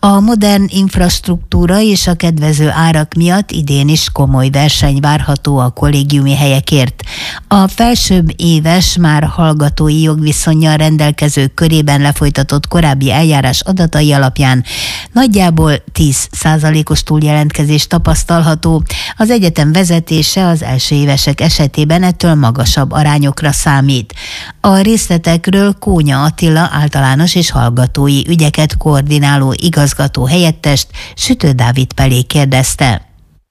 A modern infrastruktúra és a kedvező árak miatt idén is komoly verseny várható a kollégiumi helyekért. A felsőbb éves, már hallgatói jogviszonnyal rendelkezők körében lefolytatott korábbi eljárás adatai alapján nagyjából 10%-os túljelentkezés tapasztalható. Az egyetem vezetése az első évesek esetében ettől magasabb arányokra számít. A részletekről Kónya Attila általános és hallgatói ügyeket koordináló igazgató helyettest Sütő Dávid Pelé kérdezte.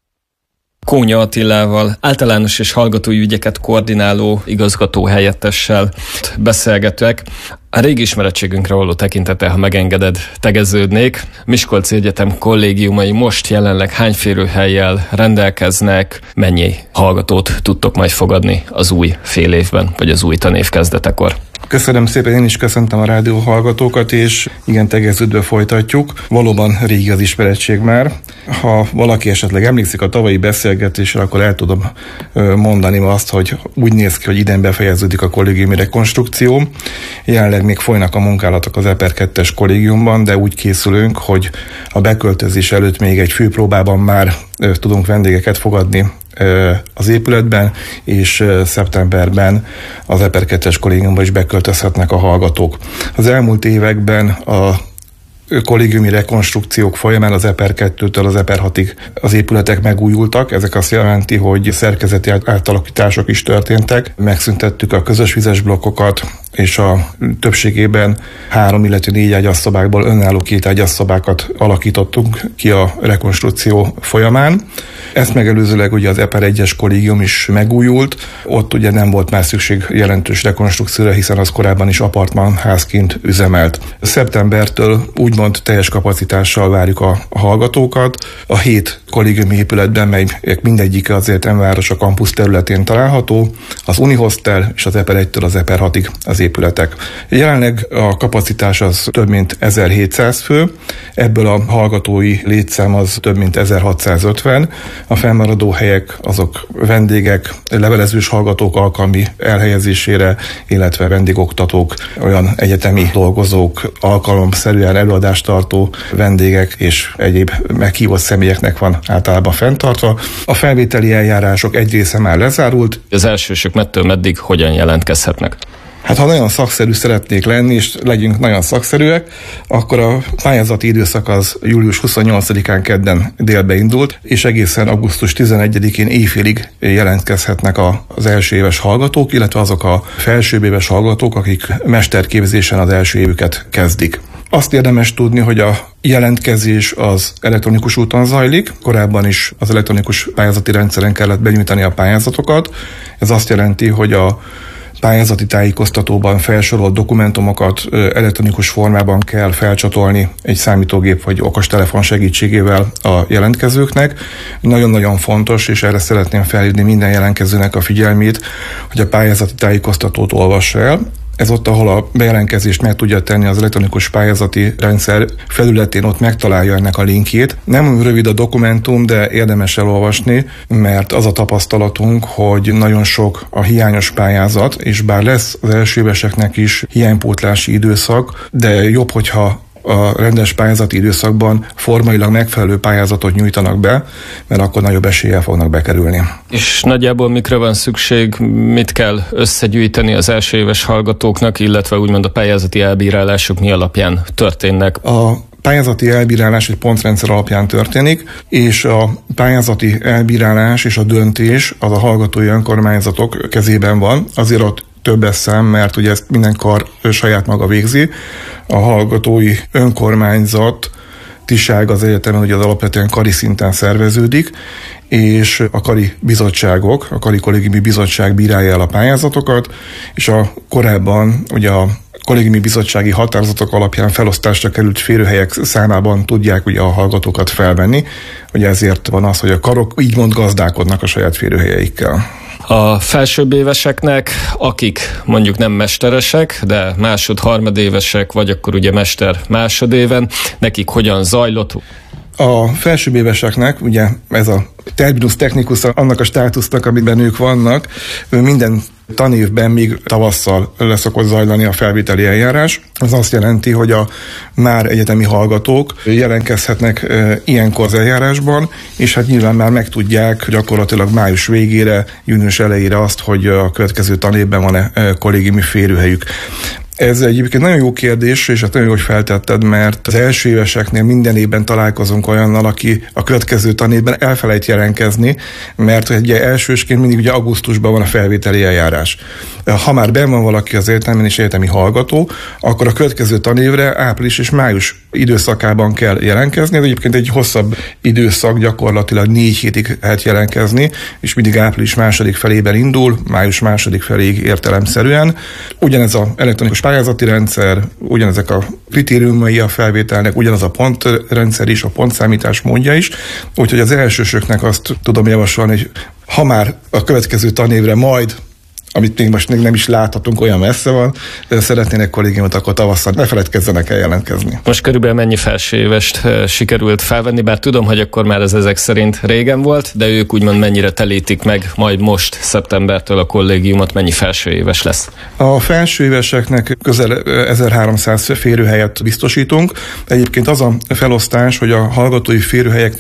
Kónya Attilával, általános és hallgatói ügyeket koordináló igazgató helyettessel beszélgetek. A régi ismerettségünkre való tekintettel, ha megengeded, tegeződnék. Miskolci Egyetem kollégiumai most jelenleg hány férőhellyel rendelkeznek, mennyi hallgatót tudtok majd fogadni az új fél évben, vagy az új tanév kezdetekor? Köszönöm szépen, én is köszöntöm a rádió hallgatókat, és igen, tegeződve folytatjuk. Valóban régi az ismerettség már. Ha valaki esetleg emlékszik a tavalyi beszélgetésre, akkor el tudom mondani azt, hogy úgy néz ki, hogy idén befejeződik a kollégiumi rekonstrukció. Jelenleg még folynak a munkálatok az EPER 2-es kollégiumban, de úgy készülünk, hogy a beköltözés előtt még egy főpróbában már tudunk vendégeket fogadni az épületben, és szeptemberben az EPER 2-es kollégiumban is beköltözhetnek a hallgatók. Az elmúlt években a kollégiumi rekonstrukciók folyamán az EPER 2-től az EPER 6-ig az épületek megújultak. Ezek azt jelenti, hogy szerkezeti átalakítások is történtek. Megszüntettük a közös vizes blokkokat, és a többségében 3, illetve 4 ágyasszobákból önálló 2 ágyasszobákat alakítottunk ki a rekonstrukció folyamán. Ezt megelőzőleg ugye az EPER 1-es kollégium is megújult. Ott ugye nem volt már szükség jelentős rekonstrukcióra, hiszen az korábban is apartmanházként üzemelt. Szeptembertől úgymond teljes kapacitással várjuk a hallgatókat. A 7 kollégiumi épületben, mely mindegyike azért M-város a kampusz területén található, az Unihostel és az EPER 1-től az EPER 6-ig az épületek. Jelenleg a kapacitás az több mint 1700 fő, ebből a hallgatói létszám az több mint 1650, a fennmaradó helyek azok vendégek, levelezős hallgatók alkalmi elhelyezésére, illetve vendégoktatók, olyan egyetemi dolgozók, alkalomszerűen előadást tartó vendégek és egyéb meghívott személyeknek van általában fenntartva. A felvételi eljárások egy része már lezárult. Az elsősök mettől meddig hogyan jelentkezhetnek? Hát ha nagyon szakszerű szeretnék lenni, és legyünk nagyon szakszerűek, akkor a pályázati időszak az július 28-án kedden délbe indult, és egészen augusztus 11-én éjfélig jelentkezhetnek az első éves hallgatók, illetve azok a felsőbb éves hallgatók, akik mesterképzésen az első évüket kezdik. Azt érdemes tudni, hogy a jelentkezés az elektronikus úton zajlik. Korábban is az elektronikus pályázati rendszeren kellett benyújtani a pályázatokat. Ez azt jelenti, hogy a pályázati tájékoztatóban felsorolt dokumentumokat elektronikus formában kell felcsatolni egy számítógép vagy okostelefon segítségével a jelentkezőknek. Nagyon-nagyon fontos, és erre szeretném felhívni minden jelentkezőnek a figyelmét, hogy a pályázati tájékoztatót olvassa el. Ez ott, ahol a bejelentkezést meg tudja tenni az elektronikus pályázati rendszer felületén, ott megtalálja ennek a linkjét. Nem rövid a dokumentum, de érdemes elolvasni, mert az a tapasztalatunk, hogy nagyon sok a hiányos pályázat, és bár lesz az első éveseknek is hiánypótlási időszak, de jobb, hogyha a rendes pályázati időszakban formailag megfelelő pályázatot nyújtanak be, mert akkor nagyobb eséllyel fognak bekerülni. És nagyjából mikre van szükség, mit kell összegyűjteni az első éves hallgatóknak, illetve úgymond a pályázati elbírálások mi alapján történnek? A pályázati elbírálás egy pontrendszer alapján történik, és a pályázati elbírálás és a döntés az a hallgatói önkormányzatok kezében van. Azért ott többes szám, mert ugye ezt minden kar saját maga végzi. A hallgatói önkormányzatiság az egyetemen ugye az alapvetően kari szinten szerveződik, és a kari bizottságok, a kari kollégiumi bizottság bírálja el a pályázatokat, és a korábban ugye a kollégiumi bizottsági határozatok alapján felosztásra került férőhelyek számában tudják ugye a hallgatókat felvenni, ugye ezért van az, hogy a karok így gazdálkodnak a saját férőhelyeikkel. A felsőbb éveseknek, akik mondjuk nem mesteresek, de másod-harmadévesek, vagy akkor ugye mester másodéven, nekik hogyan zajlott? A felsőbbéveseknek, ugye ez a terminus technicus, annak a státusznak, amiben ők vannak, minden tanévben még tavasszal leszokott zajlani a felvételi eljárás. Ez azt jelenti, hogy a már egyetemi hallgatók jelentkezhetnek ilyenkor az eljárásban, és hát nyilván már megtudják gyakorlatilag május végére, június elejére azt, hogy a következő tanévben van-e kollégiumi férőhelyük. Ez egyébként nagyon jó kérdés, és hát nagyon jó, hogy feltetted, mert az első éveseknél minden évben találkozunk olyannal, aki a következő tanévben elfelejt jelentkezni, mert ugye elsősként mindig ugye augusztusban van a felvételi eljárás. Ha már benn van valaki az egyetemen és egyetemi hallgató, akkor a következő tanévre április és május időszakában kell jelentkezni. Ez egyébként egy hosszabb időszak, gyakorlatilag 4 hétig lehet jelentkezni, és mindig április második felében indul, május második feléig értelemszerűen. Ugyanez az elektronikus pályázati rendszer, ugyanezek a kritériumai a felvételnek, ugyanaz a pontrendszer is, a pontszámítás módja is. Úgyhogy az elsősöknek azt tudom javasolni, hogy ha már a következő tanévre majd, amit még most nem is láthatunk, olyan messze van, de szeretnének kollégiumot, akkor tavasszal ne feledkezzenek el jelentkezni. Most körülbelül mennyi felsőévest sikerült felvenni, bár tudom, hogy akkor már ez ezek szerint régen volt, de ők úgymond mennyire telítik meg majd most szeptembertől a kollégiumot, mennyi felsőéves lesz? A felsőéveseknek közel 1300 férőhelyet biztosítunk. Egyébként az a felosztás, hogy a hallgatói férőhelyek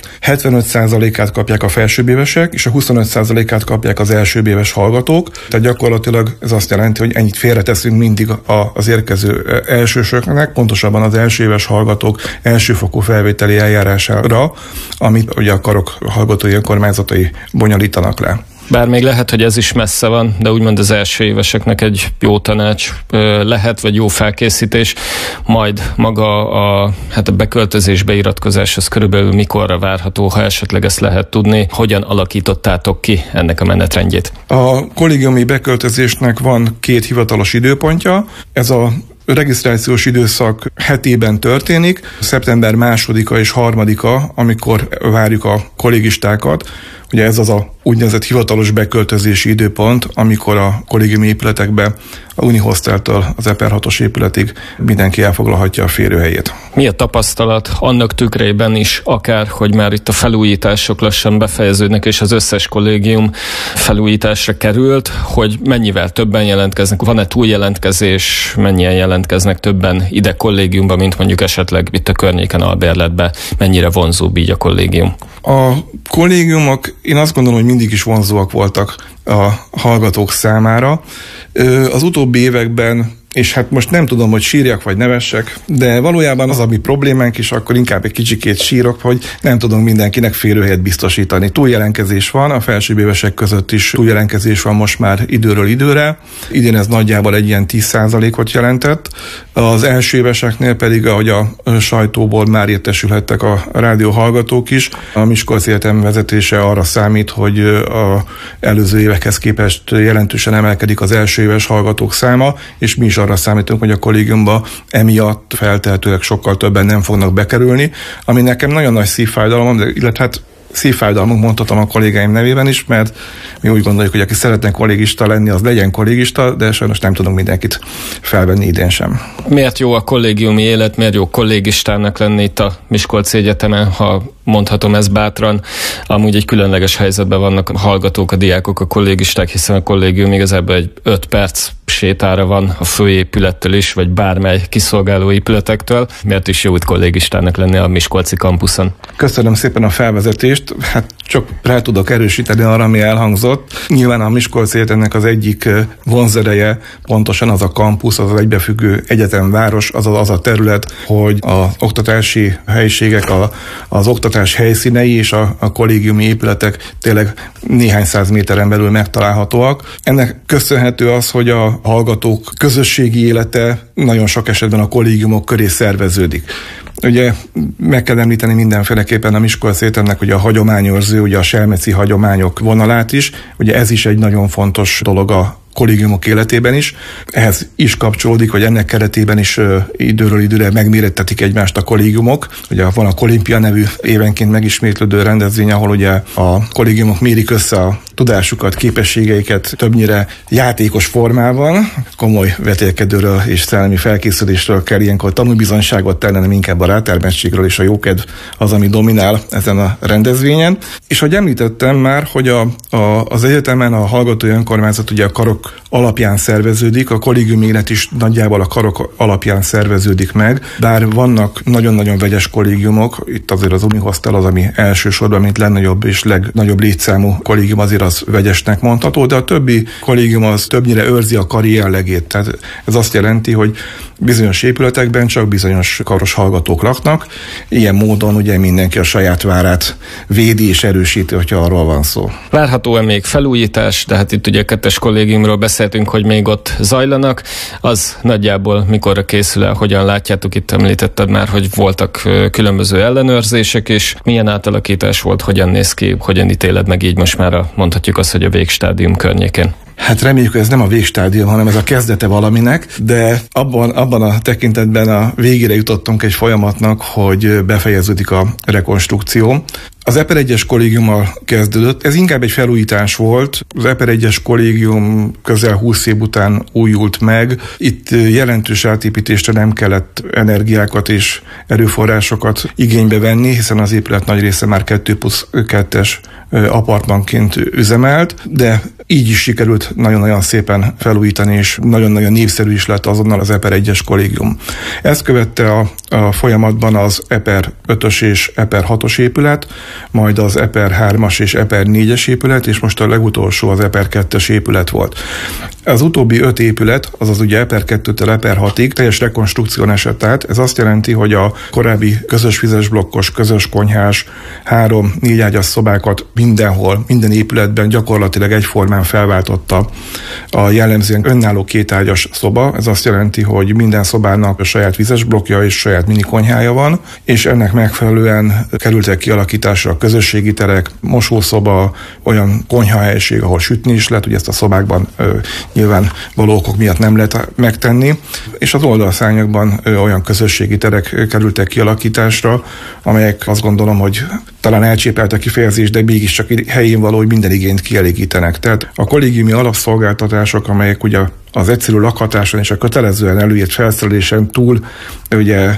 75%-át kapják a felsőbbévesek, és a 25%-át kapják az elsőbbéves hallgatók. Tehát gyakorlatilag ez azt jelenti, hogy ennyit félreteszünk mindig az érkező elsősöknek, pontosabban az elsőéves hallgatók elsőfokú felvételi eljárására, amit ugye a karok hallgatói önkormányzatai bonyolítanak le. Bár még lehet, hogy ez is messze van, de úgymond az első éveseknek egy jó tanács lehet, vagy jó felkészítés, majd maga a beköltözés, beiratkozás, az körülbelül mikorra várható, ha esetleg ezt lehet tudni, hogyan alakítottátok ki ennek a menetrendjét? A kollégiumi beköltözésnek van 2 hivatalos időpontja, ez a regisztrációs időszak hetében történik, szeptember 2-a és 3-a, amikor várjuk a kollégistákat. Ugye ez az a úgynevezett hivatalos beköltözési időpont, amikor a kollégiumi épületekbe, a Unihosteltől az EPER 6-os épületig mindenki elfoglalhatja a férőhelyét. Mi a tapasztalat annak tükrében is, akár, hogy már itt a felújítások lassan befejeződnek, és az összes kollégium felújításra került, hogy mennyivel többen jelentkeznek, van-e túljelentkezés, mennyien jelentkeznek többen ide kollégiumba, mint mondjuk esetleg itt a környéken albérletbe, mennyire vonzóbb így a kollégium? A kollégiumok, én azt gondolom, hogy mindig is vonzóak voltak a hallgatók számára. Az utóbbi években, és hát most nem tudom, hogy sírjak vagy nevessek, de valójában az a mi problémánk is, akkor inkább egy kicsikét sírok, hogy nem tudunk mindenkinek férőhelyet biztosítani. Túljelentkezés van, a felsőbbévesek között is túljelentkezés van most már időről időre. Idén ez nagyjából egy ilyen 10%-ot jelentett. Az első éveseknél pedig, ahogy a sajtóból már értesülhettek a rádió hallgatók is, a Miskolci Egyetem vezetése arra számít, hogy az előző évekhez képest jelentősen emelkedik az első éves hallgatók száma, és mi is arra számítunk, hogy a kollégiumba emiatt feltehetőleg sokkal többen nem fognak bekerülni, ami nekem nagyon nagy szívfájdalom, illetve hát szívfájdalmunk mondhatom a kollégáim nevében is, mert mi úgy gondoljuk, hogy aki szeretne kollégista lenni, az legyen kollégista, de sajnos nem tudunk mindenkit felvenni idén sem. Miért jó a kollégiumi élet, miért jó kollégistának lenni itt a Miskolci Egyetemen, ha mondhatom ezt bátran? Amúgy egy különleges helyzetben vannak a hallgatók, a diákok, a kollégisták, hiszen a kollégium igazából egy 5 perc sétára van a főépülettől is, vagy bármely kiszolgáló épületektől. Miért is jó itt kollégistának lenni a Miskolci kampuszon? Köszönöm szépen a felvezetést. Hát csak rá tudok erősíteni arra, ami elhangzott. Nyilván a Miskolci Egyetemnek az egyik vonzereje pontosan az a kampusz, az egybefüggő egyetemváros, az a terület, hogy az oktatási helyiségek, az oktatás helyszínei és a kollégiumi épületek tényleg néhány száz méteren belül megtalálhatóak. Ennek köszönhető az, hogy a hallgatók közösségi élete nagyon sok esetben a kollégiumok köré szerveződik. Ugye meg kell említeni mindenféleképpen a Miskolci Egyetemnek ugye a hagyományőrző, ugye a selmeci hagyományok vonalát is. Ugye ez is egy nagyon fontos dolog a kollégiumok életében is. Ehhez is kapcsolódik, hogy ennek keretében is időről időre megmérettetik egymást a kollégiumok. Ugye van a Kolimpia nevű évenként megismétlődő rendezvény, ahol ugye a kollégiumok mérik össze a tudásukat, képességeiket többnyire játékos formában, komoly vetélkedőről és szellemi felkészülésről kell ilyenkor tanúbizonyságot tenni, nem inkább a rátermettségről, és a jókedv az, ami dominál ezen a rendezvényen. És ahogy említettem már, hogy az egyetemen a hallgatói önkormányzat ugye a karok alapján szerveződik, a kollégium élet is nagyjából a karok alapján szerveződik meg, bár vannak nagyon-nagyon vegyes kollégiumok, itt azért az Unihostel az, ami elsősorban, mint legnagyobb és legnagyobb létszámú kollégium, azért az vegyesnek mondható, de a többi kollégium az többnyire őrzi a kari jellegét. Tehát ez azt jelenti, hogy bizonyos épületekben csak bizonyos karos hallgatók laknak, ilyen módon ugye mindenki a saját várát védi és erősíti, hogyha arról van szó. Várható-e még felújítás, de hát itt ugye 2-es kollégiumról beszéltünk, hogy még ott zajlanak, az nagyjából mikorra készül el, hogyan látjátok, itt említetted már, hogy voltak különböző ellenőrzések, és milyen átalakítás volt, hogyan néz ki, hogyan ítéled meg így most már mondhatjuk azt, hogy a végstádium környékén? Hát reméljük, hogy ez nem a végstádium, hanem ez a kezdete valaminek, de abban a tekintetben a végére jutottunk egy folyamatnak, hogy befejeződik a rekonstrukció. Az EPER 1-es kollégiummal kezdődött, ez inkább egy felújítás volt, az EPER 1-es kollégium közel 20 év után újult meg, itt jelentős átépítésre nem kellett energiákat és erőforrásokat igénybe venni, hiszen az épület nagy része már 2+2-es apartmanként üzemelt, de így is sikerült nagyon-nagyon szépen felújítani, és nagyon-nagyon népszerű is lett azonnal az EPER 1-es kollégium. Ezt követte a folyamatban az EPER 5-ös és EPER 6-os épület, majd az EPER 3-as és EPER 4-es épület, és most a legutolsó az EPER 2-es épület volt. Az utóbbi 5 épület, azaz ugye EPER 2-től EPER 6-ig teljes rekonstrukción esett át. Ez azt jelenti, hogy a korábbi közös vizes blokkos, közös konyhás, 3-4 ágyas szobákat mindenhol, minden épületben gyakorlatilag egyformán felváltotta a jellemzően önálló 2 ágyas szoba. Ez azt jelenti, hogy minden szobának a saját vizes blokkja és saját mini konyhája van, és ennek megfelelően kerültek kialakításra a közösségi terek, mosószoba, olyan konyhahelyiség, ahol sütni is lehet, ugye ezt a szobákban nyilván való okok miatt nem lehet megtenni, és az oldalszárnyakban olyan közösségi terek kerültek kialakításra, amelyek azt gondolom, hogy talán elcsépelt a kifejezés, de mégiscsak helyén való, hogy minden igényt kielégítenek. Tehát a kollégiumi alapszolgáltatások, amelyek ugye az egyszerű lakhatáson és a kötelezően előírt felszerelésen túl ugye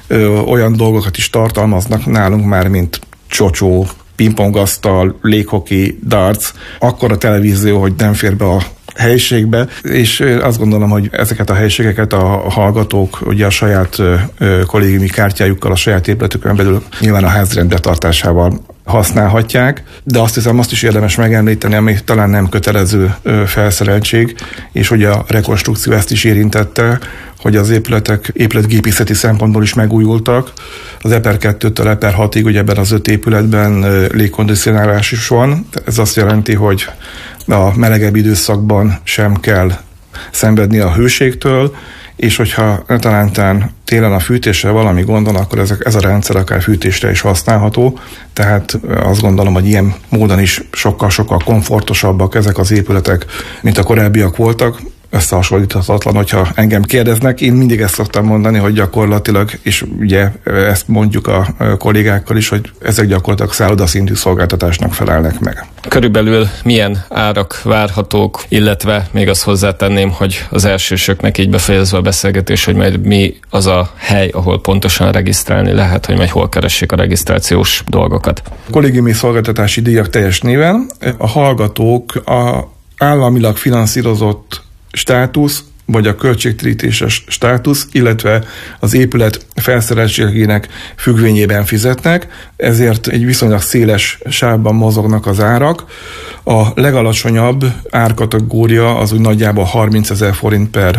olyan dolgokat is tartalmaznak nálunk már, mint csocsó, pingpongasztal, léghoki, darts, akkor a televízió, hogy nem fér be a helyiségbe, és azt gondolom, hogy ezeket a helyiségeket a hallgatók ugye a saját kollégiumi kártyájukkal, a saját épületükön belül nyilván a házrendbe tartásával használhatják, de azt hiszem, azt is érdemes megemlíteni, ami talán nem kötelező felszereltség, és hogy a rekonstrukció ezt is érintette, hogy az épületek épületgépészeti szempontból is megújultak. Az EPER 2-től EPER 6-ig ugye ebben az 5 épületben légkondicionálás is van. Ez azt jelenti, hogy a melegebb időszakban sem kell szenvedni a hőségtől, és hogyha talántán télen a fűtéssel valami gond van, akkor ez a rendszer akár fűtésre is használható. Tehát azt gondolom, hogy ilyen módon is sokkal-sokkal komfortosabbak ezek az épületek, mint a korábbiak voltak. Összehasonlíthatatlan, hogyha engem kérdeznek. Én mindig ezt szoktam mondani, hogy gyakorlatilag, és ugye ezt mondjuk a kollégákkal is, hogy ezek gyakorlatilag szállodaszintű szolgáltatásnak felelnek meg. Körülbelül milyen árak várhatók, illetve még azt hozzátenném, hogy az elsősöknek így befejezve a beszélgetés, hogy majd mi az a hely, ahol pontosan regisztrálni lehet, hogy majd hol keressék a regisztrációs dolgokat. Kollégiumi szolgáltatási díjak teljes néven. A hallgatók a államilag finanszírozott státusz, vagy a költségtérítéses státusz, illetve az épület felszereltségének függvényében fizetnek, ezért egy viszonylag széles sávban mozognak az árak. A legalacsonyabb árkategória az úgy nagyjából 30 000 forint per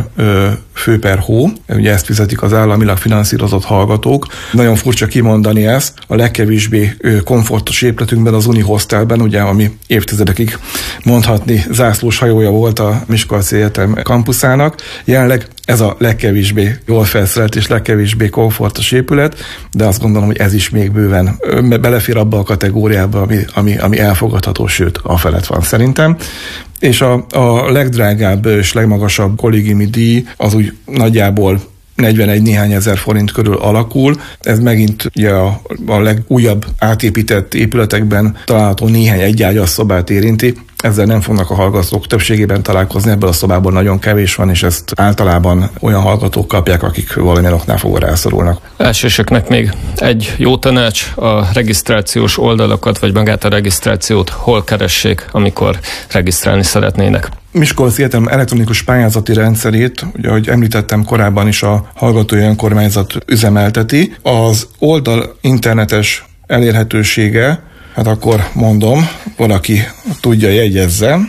fő per hó, ugye ezt fizetik az államilag finanszírozott hallgatók. Nagyon furcsa kimondani ezt, a legkevésbé komfortos épületünkben, az Unihostelben, ugye, ami évtizedekig mondhatni zászlós hajója volt a Miskolci Egyetem kampuszának. Jelenleg ez a legkevésbé jól felszerelt és legkevésbé komfortos épület, de azt gondolom, hogy ez is még bőven belefér abba a kategóriába, ami elfogadható, sőt, afelett van szerintem. És a legdrágább és legmagasabb kollégiumi díj az úgy nagyjából 41 néhány ezer forint körül alakul. Ez megint ugye a legújabb átépített épületekben található néhány egyágyas szobát érinti. Ezzel nem fognak a hallgatók többségében találkozni, ebből a szobából nagyon kevés van, és ezt általában olyan hallgatók kapják, akik valamilyen oknál fogva rászorulnak. Elsősöknek még egy jó tanács, a regisztrációs oldalakat, vagy magát a regisztrációt hol keressék, amikor regisztrálni szeretnének. Miskolci Egyetem elektronikus pályázati rendszerét, ugye, ahogy említettem korábban is, a hallgatói önkormányzat üzemelteti. Az oldal internetes elérhetősége, hát akkor mondom, valaki tudja, jegyezze,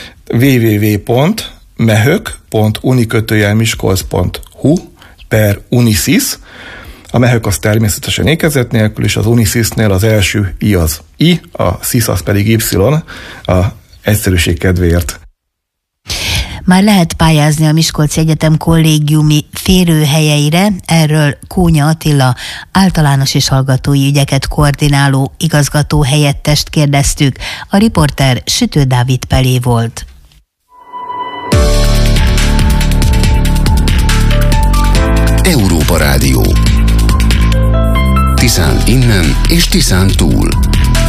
www.mehök.unikötőjelmiskolc.hu/unisis. A mehök az természetesen ékezet nélkül, és az unisisnél az első i az i, a sis az pedig y, a egyszerűség kedvéért. Már lehet pályázni a Miskolci Egyetem kollégiumi férőhelyeire, erről Kónya Attila általános és hallgatói ügyeket koordináló igazgató helyettest kérdeztük. A riporter Sütő Dávid Pelé volt. Európa Rádió. Tiszán innen és Tiszán túl.